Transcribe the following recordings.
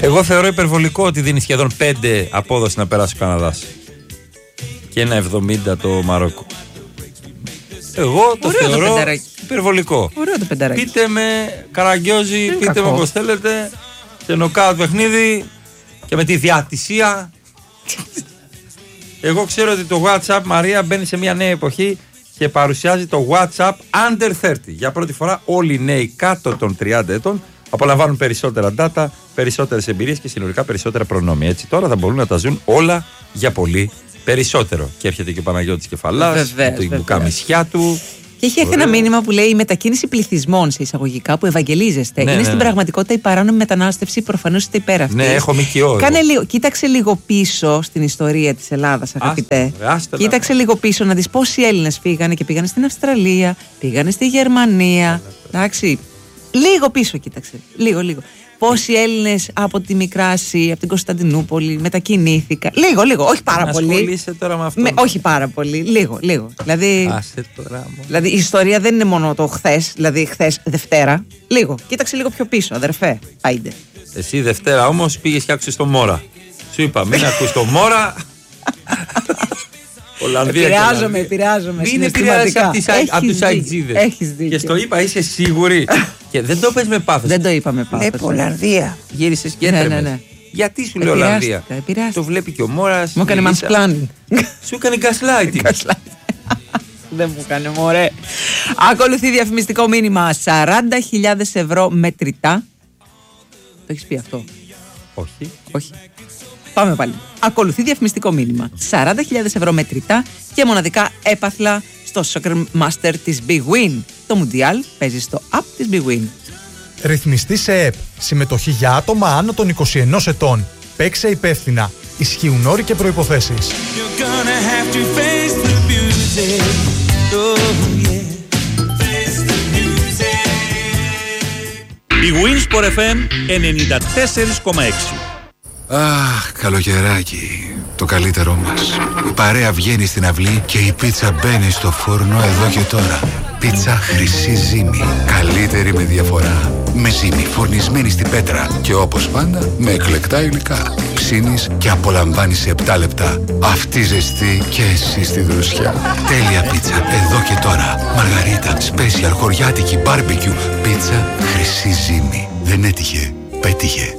Εγώ θεωρώ υπερβολικό ότι δίνει σχεδόν 5 απόδοση να περάσει ο Καναδάς και 1,70 το Μαρόκο. Εγώ το θεωρώ υπερβολικό. Ωραίο το πενταράκι. Πείτε με Καραγκιόζη, πείτε με όπως θέλετε. Σε νοκάουτ παιχνίδι και με τη διατησία. Εγώ ξέρω ότι το WhatsApp, Μαρία, μπαίνει σε μια νέα εποχή και παρουσιάζει το WhatsApp Under 30. Για πρώτη φορά όλοι οι νέοι κάτω των 30 ετών απολαμβάνουν περισσότερα data, περισσότερες εμπειρίες και συνολικά περισσότερα προνόμια. Έτσι τώρα θα μπορούν να τα ζουν όλα για πολύ περισσότερο. Και έρχεται και ο Παναγιώτης Κεφαλάς με το μπουκαμισιά του. Και έχει έρθει ένα μήνυμα που λέει: η μετακίνηση πληθυσμών, σε εισαγωγικά, που ευαγγελίζεστε. Είναι στην πραγματικότητα η παράνομη μετανάστευση, προφανώς είστε υπέρ αυτής. Ναι, έχω ΜΚΟ. Κοίταξε λίγο πίσω στην ιστορία της Ελλάδας, αγαπητέ. Κοίταξε λίγο πίσω να δεις πόσοι Έλληνες φύγανε και πήγανε στην Αυστραλία, πήγανε στη Γερμανία. Εντάξει. Λίγο πίσω κοίταξε. Λίγο. Πόσοι Έλληνες από τη Μικρά Ασία, από την Κωνσταντινούπολη μετακινήθηκαν. Λίγο, όχι πάρα πολύ. Ασχολείσαι τώρα με αυτό. Όχι πάρα πολύ, λίγο. Δηλαδή η ιστορία δεν είναι μόνο το χθες, δηλαδή χθες Δευτέρα. Λίγο. Κοίταξε λίγο πιο πίσω, αδερφέ. Άιντε. Εσύ Δευτέρα όμως πήγες και άκουσες το Μόρα. Σου είπα, μην ακούς το Μόρα. Επηρεάζομαι. Μην επηρεάζεσαι από τους αιτζίδες. Έχεις δίκιο. Και στο είπα, είσαι σίγουρη. Και δεν το πες με πάθος. Δεν το είπα με πάθος. Ολλανδία. Γύρισες και έτρεμες. Ναι. Γιατί σου λέω Ολλανδία? Το βλέπει και ο Μόρας. Μου έκανε mansplaining. Σου έκανε gaslighting. Δεν μου έκανε, μωρέ. Ακολουθεί διαφημιστικό μήνυμα. 40.000 ευρώ μετρητά. Το έχεις πει αυτό? Όχι. Πάμε πάλι. Ακολουθεί διαφημιστικό μήνυμα. 40.000 ευρώ μετρητά και μοναδικά έπαθλα στο Soccer Master της Big Win. Το Μουντιάλ παίζει στο app της Big Win. Ρυθμιστή σε ΕΠ. Συμμετοχή για άτομα άνω των 21 ετών. Παίξε υπεύθυνα. Ισχύουν όροι και προϋποθέσεις. Η Winsport FM 94,6. Αχ, καλοκαιράκι. Το καλύτερό μας. Η παρέα βγαίνει στην αυλή και η πίτσα μπαίνει στο φούρνο εδώ και τώρα. Πίτσα Χρυσή Ζύμη. Καλύτερη με διαφορά. Με ζύμη φορνισμένη στην πέτρα. Και όπως πάντα με εκλεκτά υλικά. Ψήνεις και απολαμβάνεις σε 7 λεπτά. Αυτή ζεστή και εσύ στη δροσιά. Τέλεια πίτσα εδώ και τώρα. Μαργαρίτα, special, χωριάτικη, μπάρμπεκιου. Πίτσα Χρυσή Ζύμη. Δεν έτυχε, πέτυχε.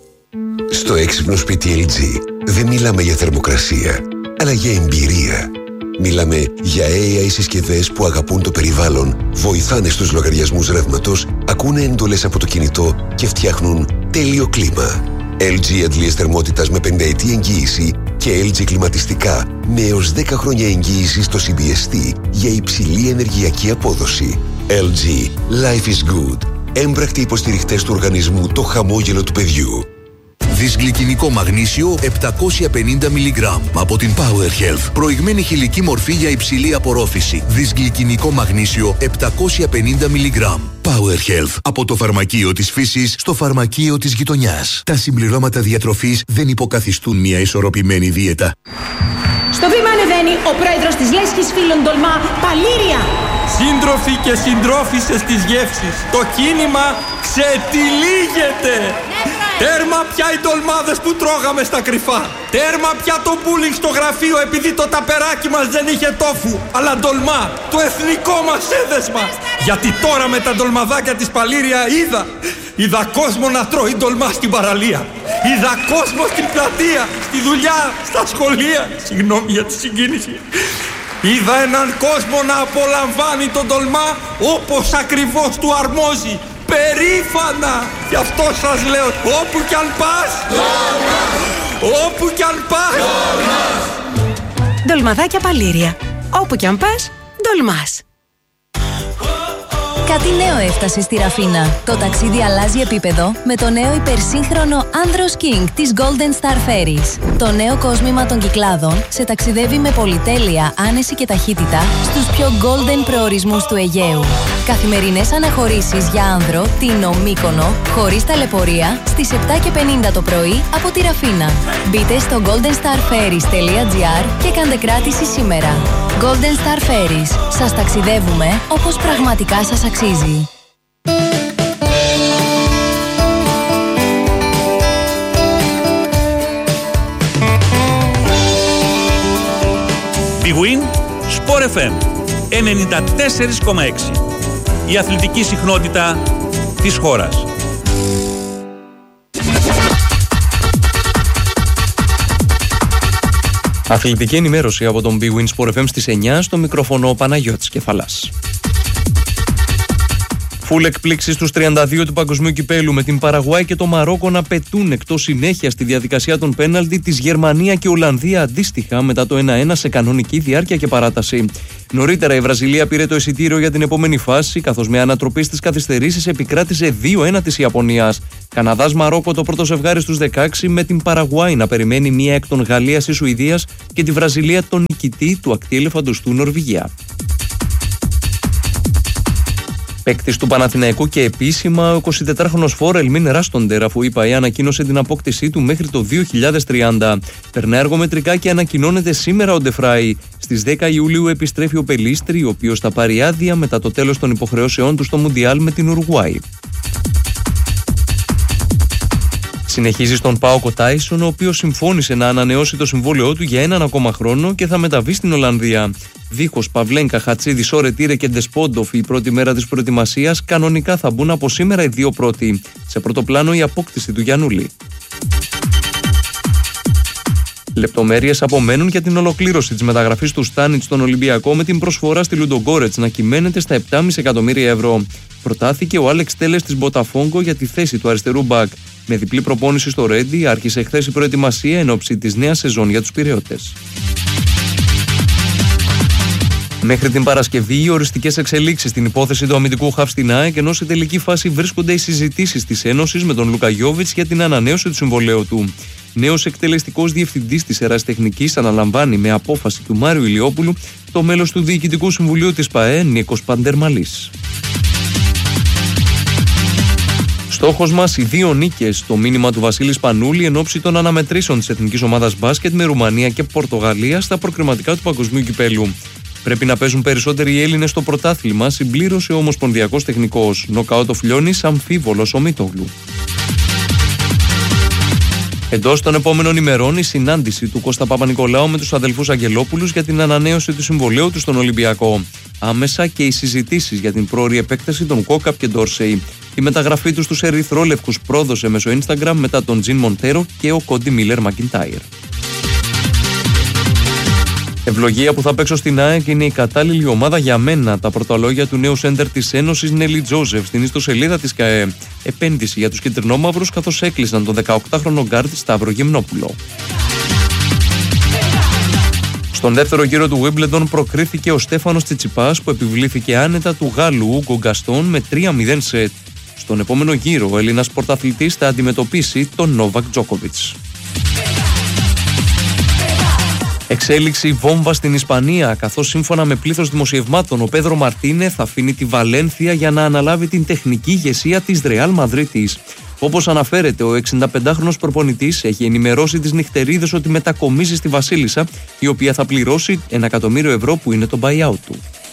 Στο έξυπνο σπίτι LG δεν μιλάμε για θερμοκρασία, αλλά για εμπειρία. Μιλάμε για AI συσκευές που αγαπούν το περιβάλλον, βοηθάνε στους λογαριασμούς ρεύματος, ακούνε εντολές από το κινητό και φτιάχνουν τέλειο κλίμα. LG αντλίες θερμότητας με 5ετή εγγύηση και LG κλιματιστικά με έως 10 χρόνια εγγύηση στο CBST για υψηλή ενεργειακή απόδοση. LG. Life is good. Έμπρακτοι υποστηριχτές του οργανισμού Το Χαμόγελο του Παιδιού. Δυσγλυκινικό μαγνήσιο 750 mg από την Power Health. Προηγμένη χηλική μορφή για υψηλή απορρόφηση. Δυσγλυκινικό μαγνήσιο 750 mg. Power Health. Από το φαρμακείο της φύσης στο φαρμακείο της γειτονιάς. Τα συμπληρώματα διατροφής δεν υποκαθιστούν μια ισορροπημένη δίαιτα. Στο βήμα ανεβαίνει ο πρόεδρος της Λέσχης Φίλων Τολμά, Παλήρια. Σύντροφοι και συντρόφισσες της γεύσης, το κίνημα ξετυλίγεται. Τέρμα πια οι ντολμάδες που τρώγαμε στα κρυφά. Τέρμα πια το μπούλινγκ στο γραφείο επειδή το ταπεράκι μας δεν είχε τόφου. Αλλά ντολμά, το εθνικό μας έδεσμα. Γιατί τώρα με τα ντολμαδάκια της Παλήρια είδα κόσμο να τρώει ντολμά στην παραλία. Είδα κόσμο στην πλατεία, στη δουλειά, στα σχολεία. Συγγνώμη για τη συγκίνηση. Είδα έναν κόσμο να απολαμβάνει τον ντολμά όπως ακριβώς του αρμόζει. Περήφανα! Γι' αυτό σας λέω, όπου κι αν πας, όπου κι αν πας. Ντολμαδάκια Παλήρια. Όπου κι αν πας, ντολμάς. Κάτι νέο έφτασε στη Ραφίνα. Το ταξίδι αλλάζει επίπεδο με το νέο υπερσύγχρονο Andros King της Golden Star Ferries. Το νέο κόσμημα των Κυκλάδων σε ταξιδεύει με πολυτέλεια, άνεση και ταχύτητα στους πιο golden προορισμούς του Αιγαίου. Καθημερινές αναχωρήσεις για άνδρο, Τίνο, Μύκονο, χωρίς ταλαιπωρία, στις 7:50 το πρωί από τη Ραφίνα. Μπείτε στο goldenstarferries.gr και κάντε κράτηση σήμερα. Golden Star Ferries. Σας ταξιδεύουμε όπως πραγματικά σας αξίζει. Big Win Sport FM 94,6. Η αθλητική συχνότητα της χώρας. Αθλητική ενημέρωση από τον Big Win Sport FM στις 9, στο μικρόφωνο Παναγιώτης Κεφαλάς. Φουλ εκπλήξεις στους 32 του Παγκοσμίου Κυπέλου, με την Παραγουάη και το Μαρόκο να πετούν εκτός συνέχεια στη διαδικασία των πέναλτι, της Γερμανία και Ολλανδία αντίστοιχα μετά το 1-1 σε κανονική διάρκεια και παράταση. Νωρίτερα η Βραζιλία πήρε το εισιτήριο για την επόμενη φάση, καθώς με ανατροπή στις καθυστερήσεις επικράτησε 2-1 της Ιαπωνίας. Καναδάς Μαρόκο το πρώτο ζευγάρι στους 16, με την Παραγουάη να περιμένει μία εκ των Γαλλίας ή Σουηδίας και τη Βραζιλία τον νικητή του ακτιέλεφαντος Νορβηγία. Παίκτης του Παναθηναϊκού και επίσημα, ο 24χρονος φόρ Ελμίν Ράστοντερ, αφού η ΠΑΕ ανακοίνωσε την απόκτησή του μέχρι το 2030. Περνά εργομετρικά και ανακοινώνεται σήμερα ο Ντεφράι. Στις 10 Ιουλίου επιστρέφει ο Πελίστρη, ο οποίος θα πάρει άδεια μετά το τέλος των υποχρεώσεών του στο Μουντιάλ με την Ουρουγουάη. Συνεχίζει στον ΠΑΟΚ ο Τάισον, ο οποίος συμφώνησε να ανανεώσει το συμβόλαιό του για έναν ακόμα χρόνο και θα μεταβεί στην Ολλανδία. Δίχως Παυλένκα, Χατσίδη, Σόρετήρε και Ντεσπόντοφ, η πρώτη μέρα της προετοιμασίας, κανονικά θα μπουν από σήμερα οι δύο πρώτοι. Σε πρώτο πλάνο η απόκτηση του Γιαννούλη. Λεπτομέρειες απομένουν για την ολοκλήρωση της μεταγραφής του Στάνιτς στον Ολυμπιακό, με την προσφορά στη Λουντογκόρετς να κυμαίνεται στα 7,5 εκατομμύρια ευρώ. Προτάθηκε ο Άλεξ Τέλες της Μποταφόγκο για τη θέση του αριστερού μπακ. Με διπλή προπόνηση στο Ρέντι, άρχισε χθες η προετοιμασία εν ώψη της νέας σεζόν για τους Πειραιώτες. Μέχρι την Παρασκευή, οι οριστικές εξελίξεις στην υπόθεση του αμυντικού χαφ στην ΑΕΚ, ενώ σε τελική φάση βρίσκονται οι συζητήσεις της Ένωσης με τον Λούκα Γιόβιτς για την ανανέωση του συμβολαίου του. Νέος εκτελεστικός διευθυντής της Ερασιτεχνικής αναλαμβάνει με απόφαση του Μάριου Ηλιόπουλου το μέλος του Διοικητικού Συμβουλίου της ΠΑΕ, Νίκος Παντερμαλής. Στόχος μας οι 2 νίκες, το μήνυμα του Βασίλη Σπανούλη εν ώψη των αναμετρήσεων της Εθνικής Ομάδας Μπάσκετ με Ρουμανία και Πορτογαλία στα προκριματικά του Παγκοσμίου Κυπέλου. Πρέπει να παίζουν περισσότεροι οι Έλληνες στο πρωτάθλημα, συμπλήρωσε ο Ομοσπονδιακός Τεχνικός. Νοκάουτ ο Φλιώνης, αμφίβολος ο Μητόγλου. Εντός των επόμενων ημερών, η συνάντηση του Κώστα Παπα-Νικολάου με τους αδελφούς Αγγελόπουλους για την ανανέωση του συμβολαίου του στον Ολυμπιακό. Άμεσα και οι συζητήσεις για την πρόωρη επέκταση των Κόκαπ και Ντόρσεϊ. Η μεταγραφή τους στους ερυθρόλευκους πρόδωσε μέσω Instagram μετά τον Τζιν Μοντέρο και ο Κόντι Μίλερ Μακιντάιρ. Ευλογία που θα παίξω στην ΑΕΚ είναι η κατάλληλη ομάδα για μένα. Τα πρώτα λόγια του νέου σέντερ της Ένωσης Νέλη Τζόζεφ στην ιστοσελίδα της ΚΑΕ. Επένδυση για τους κυτρινόμαυρους, καθώς έκλεισαν τον 18χρονο γκάρντ Σταύρο Γυμνόπουλο. Στον δεύτερο γύρο του Wimbledon προκρίθηκε ο Στέφανος Τσιτσιπάς, που επιβλήθηκε άνετα του Γάλλου Ούγκο Γκαστόν με 3-0 σετ. Στον επόμενο γύρο ο Έλληνας πρωταθλητής θα αντιμετωπίσει τον Νόβακ Τζόκοβιτς. Εξέλιξη βόμβα στην Ισπανία, καθώς σύμφωνα με πλήθος δημοσιευμάτων ο Πέδρο Μαρτίνε θα αφήνει τη Βαλένθια για να αναλάβει την τεχνική ηγεσία της Ρεάλ Μαδρίτης. Όπως αναφέρεται, ο 65χρονος προπονητής έχει ενημερώσει τις νυχτερίδες ότι μετακομίζει στη Βασίλισσα, η οποία θα πληρώσει 1 εκατομμύριο ευρώ που είναι το buyout του.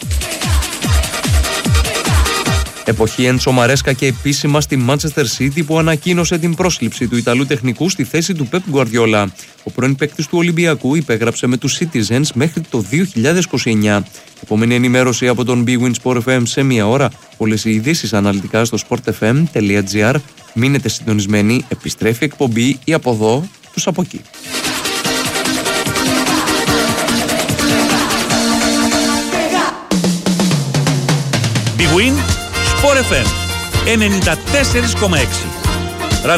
Εποχή Έντσο Μαρέσκα και επίσημα στη Manchester City, που ανακοίνωσε την πρόσληψη του Ιταλού τεχνικού στη θέση του Πεπ Γκουαρδιόλα. Ο πρώην παίκτης του Ολυμπιακού υπέγραψε με τους Citizens μέχρι το 2029. Επόμενη ενημέρωση από τον Big Win Sport FM σε 1 ώρα. Όλες οι ειδήσεις αναλυτικά στο sportfm.gr. Μείνετε συντονισμένοι, επιστρέφει εκπομπή ή από εδώ, τους από εκεί. Big Win Sport FM 94,6.